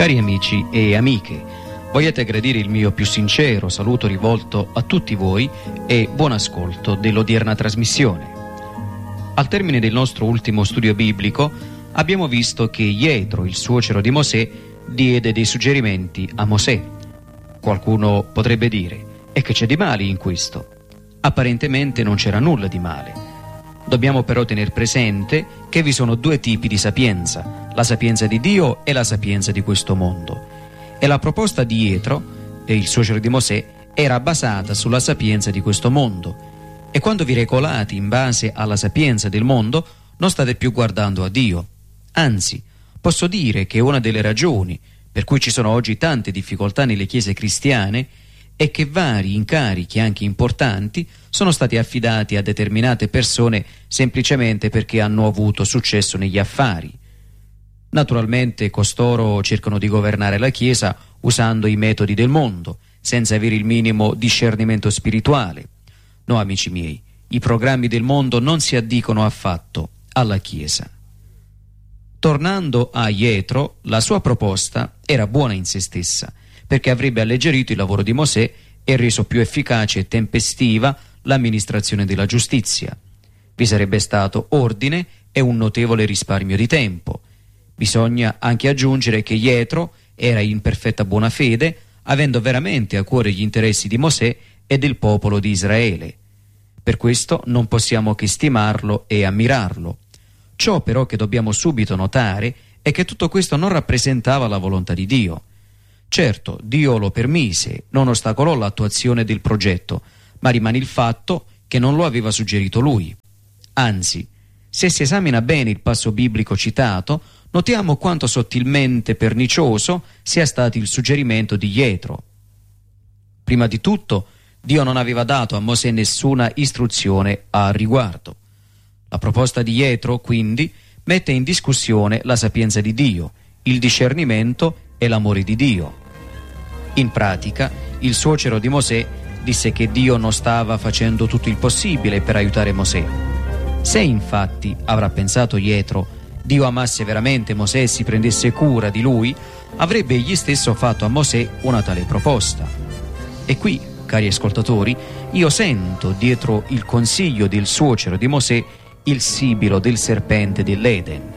Cari amici e amiche, vogliate gradire il mio più sincero saluto rivolto a tutti voi e buon ascolto dell'odierna trasmissione. Al termine del nostro ultimo studio biblico abbiamo visto che Jetro, il suocero di Mosè, diede dei suggerimenti a Mosè. Qualcuno potrebbe dire: e che c'è di male in questo? Apparentemente non c'era nulla di male. Dobbiamo però tener presente che vi sono due tipi di sapienza, la sapienza di Dio e la sapienza di questo mondo. E la proposta di Jetro, il suocero di Mosè, era basata sulla sapienza di questo mondo. E quando vi regolate in base alla sapienza del mondo, non state più guardando a Dio. Anzi, posso dire che una delle ragioni per cui ci sono oggi tante difficoltà nelle chiese cristiane è che vari incarichi, anche importanti, sono stati affidati a determinate persone semplicemente perché hanno avuto successo negli affari. Naturalmente costoro cercano di governare la Chiesa usando i metodi del mondo, senza avere il minimo discernimento spirituale. No, amici miei, i programmi del mondo non si addicono affatto alla Chiesa. Tornando a Jetro, la sua proposta era buona in se stessa, perché avrebbe alleggerito il lavoro di Mosè e reso più efficace e tempestiva l'amministrazione della giustizia. Vi sarebbe stato ordine e un notevole risparmio di tempo. Bisogna anche aggiungere che Jetro era in perfetta buona fede, avendo veramente a cuore gli interessi di Mosè e del popolo di Israele. Per questo non possiamo che stimarlo e ammirarlo. Ciò però che dobbiamo subito notare è che tutto questo non rappresentava la volontà di Dio. Certo, Dio lo permise, non ostacolò l'attuazione del progetto, ma rimane il fatto che non lo aveva suggerito lui. Anzi, se si esamina bene il passo biblico citato, notiamo quanto sottilmente pernicioso sia stato il suggerimento di Jetro. Prima di tutto, Dio non aveva dato a Mosè nessuna istruzione a riguardo. La proposta di Jetro, quindi, mette in discussione la sapienza di Dio, il discernimento e l'amore di Dio. In pratica, il suocero di Mosè disse che Dio non stava facendo tutto il possibile per aiutare Mosè. Se infatti, avrà pensato Jetro, Dio amasse veramente Mosè e si prendesse cura di lui, avrebbe egli stesso fatto a Mosè una tale proposta. E qui, cari ascoltatori, io sento dietro il consiglio del suocero di Mosè il sibilo del serpente dell'Eden.